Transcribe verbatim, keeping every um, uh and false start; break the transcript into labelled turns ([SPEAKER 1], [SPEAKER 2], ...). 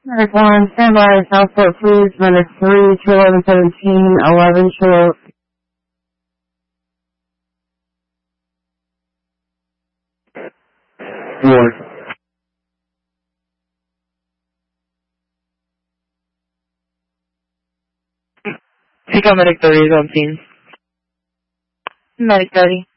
[SPEAKER 1] Medic one, stand by, Southport, please. Medic three, two eleven seventeen, eleven short.
[SPEAKER 2] One.
[SPEAKER 3] Pick up Medic thirty is on scene.
[SPEAKER 4] Medic thirty.